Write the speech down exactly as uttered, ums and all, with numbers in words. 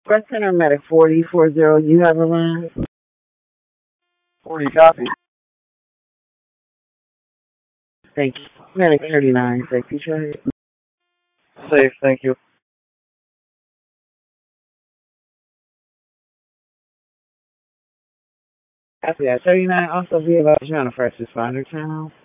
Breast Center Medic forty four zero. You have a line? forty copy. Thank you. Medic thirty-nine. Safety trade. Safe, thank you. After that, thirty-nine. Also be about you on the first responder channel.